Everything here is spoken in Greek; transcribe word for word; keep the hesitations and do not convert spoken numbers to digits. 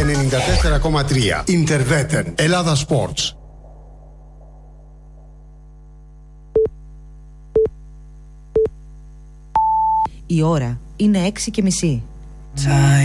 ενενήντα τέσσερα κόμμα τρία. Ιντερβέτεν. Ελλάδα Sports. Η ώρα είναι έξι και μισή.